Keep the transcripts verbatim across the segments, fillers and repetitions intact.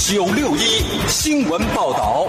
九六一新闻报道。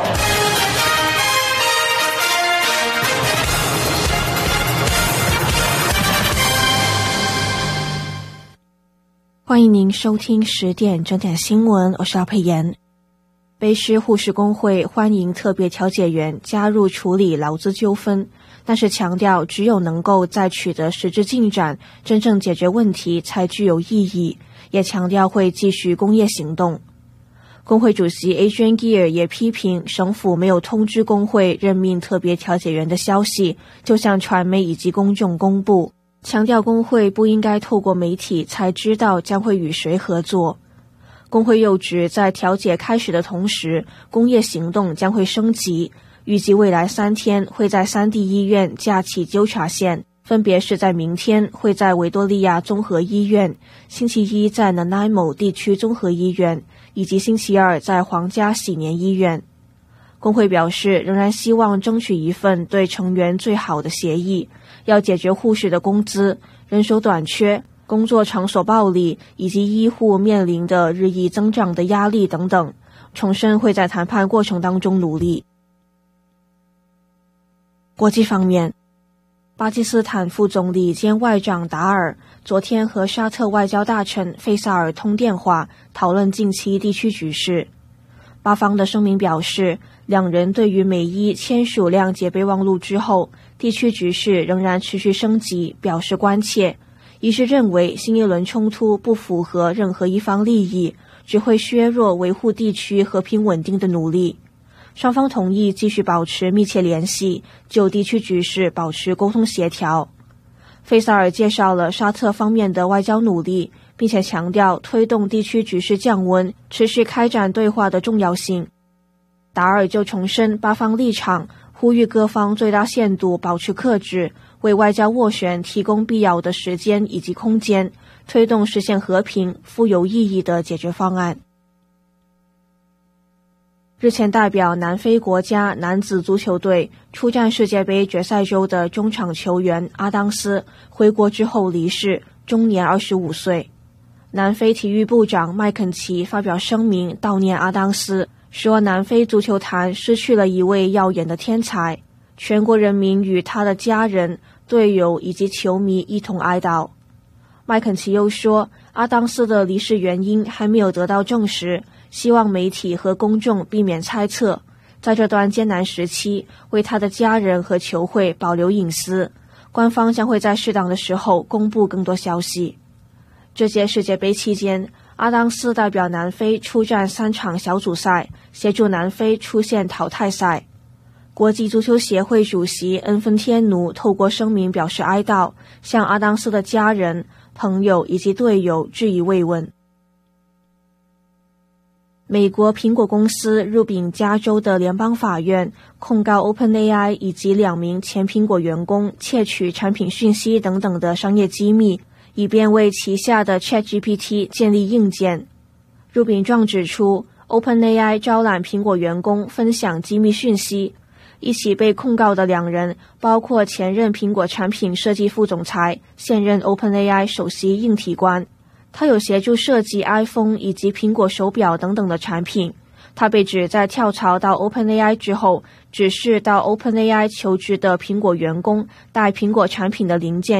欢迎您收听十点整点新闻，我是姚佩妍。卑诗护士工会欢迎特别调解员加入处理劳资纠纷，但是强调只有能够在取得实质进展、真正解决问题才具有意义，也强调会继续工业行动。工会主席 Adrian Gear 也批评省府没有通知工会任命特别调解员的消息，就向传媒以及公众公布，强调工会不应该透过媒体才知道将会与谁合作。工会又指，在调解开始的同时，工业行动将会升级，预计未来三天会在三地医院架起纠察线，分别是在明天会在维多利亚综合医院，星期一在 Nanaimo 地区综合医院，以及星期二在皇家喜年医院。工会表示，仍然希望争取一份对成员最好的协议，要解决护士的工资、人手短缺、工作场所暴力以及医护面临的日益增长的压力等等，重申会在谈判过程当中努力。国际方面，巴基斯坦副总理兼外长达尔昨天和沙特外交大臣费萨尔通电话，讨论近期地区局势。巴方的声明表示，两人对于美伊签署谅解备忘录之后，地区局势仍然持续升级表示关切，一致认为新一轮冲突不符合任何一方利益，只会削弱维护地区和平稳定的努力。双方同意继续保持密切联系，就地区局势保持沟通协调。费萨尔介绍了沙特方面的外交努力，并且强调推动地区局势降温、持续开展对话的重要性。达尔就重申巴方立场，呼吁各方最大限度保持克制，为外交斡旋提供必要的时间以及空间，推动实现和平、富有意义的解决方案。日前代表南非国家男子足球队出战世界杯决赛周的中场球员阿当斯回国之后离世，终年二十五岁。南非体育部长麦肯齐发表声明悼念阿当斯，说南非足球坛失去了一位耀眼的天才，全国人民与他的家人、队友以及球迷一同哀悼。麦肯齐又说，阿当斯的离世原因还没有得到证实，希望媒体和公众避免猜测，在这段艰难时期为他的家人和球会保留隐私，官方将会在适当的时候公布更多消息。这届世界杯期间，阿当斯代表南非出战三场小组赛，协助南非出现淘汰赛。国际足球协会主席恩芬天奴透过声明表示哀悼，向阿当斯的家人、朋友以及队友致以慰问。美国苹果公司入禀加州的联邦法院，控告 OpenAI 以及两名前苹果员工窃取产品讯息等等的商业机密，以便为旗下的 ChatGPT 建立硬件。入禀状指出， OpenAI 招揽苹果员工分享机密讯息。一起被控告的两人包括前任苹果产品设计副总裁、现任 OpenAI 首席硬体官。他有协助设计 iPhone 以及苹果手表等等的产品。他被指在跳槽到 OpenAI 之后，指示到 OpenAI 求职的苹果员工带苹果产品的零件